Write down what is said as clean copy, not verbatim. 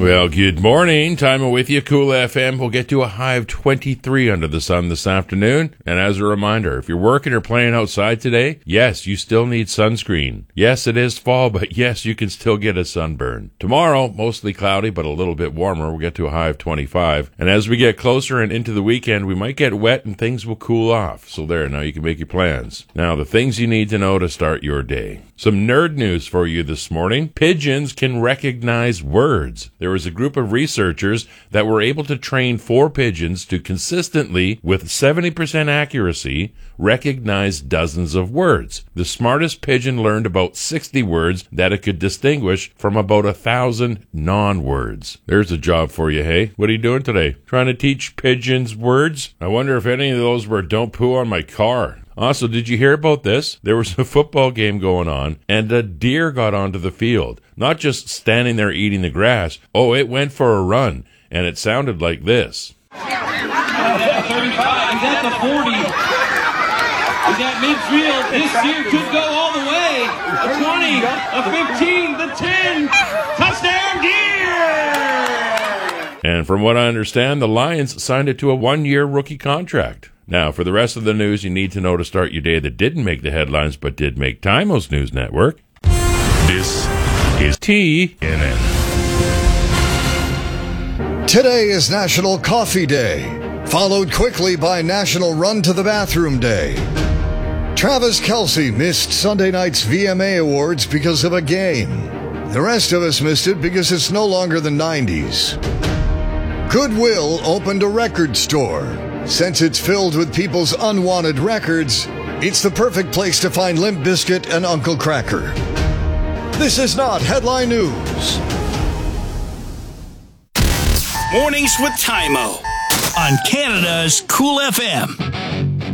Well, good morning. Time with you, Cool FM. We'll get to a high of 23 under the sun this afternoon. And as a reminder, if you're working or playing outside today, yes, you still need sunscreen. Yes, it is fall, but yes, you can still get a sunburn. Tomorrow, mostly cloudy, but a little bit warmer. We'll get to a high of 25. And as we get closer and into the weekend, we might get wet and things will cool off. So there, now you can make your plans. Now, the things you need to know to start your day. Some nerd news for you this morning. Pigeons can recognize words. There was a group of researchers that were able to train 4 pigeons to consistently, with 70% accuracy, recognize dozens of words. The smartest pigeon learned about 60 words that it could distinguish from about 1,000 non-words. There's a job for you, hey? What are you doing today? Trying to teach pigeons words? I wonder if any of those were "don't poo on my car." Also, did you hear about this? There was a football game going on, and a deer got onto the field. Not just standing there eating the grass. Oh, it went for a run, and it sounded like this. 35, he's at the 40. He's at midfield. This deer could go all the way. A 20, a 15, the 10. Touchdown, deer! And from what I understand, the Lions signed it to a 1-year rookie contract. Now, for the rest of the news you need to know to start your day that didn't make the headlines but did make Timo's News Network. This is TNN. Today is National Coffee Day, followed quickly by National Run to the Bathroom Day. Travis Kelce missed Sunday night's VMA Awards because of a game. The rest of us missed it because it's no longer the 90s. Goodwill opened a record store. Since it's filled with people's unwanted records, it's the perfect place to find Limp Bizkit and Uncle Kracker. This is not Headline News. Mornings with Timo on Canada's Cool FM.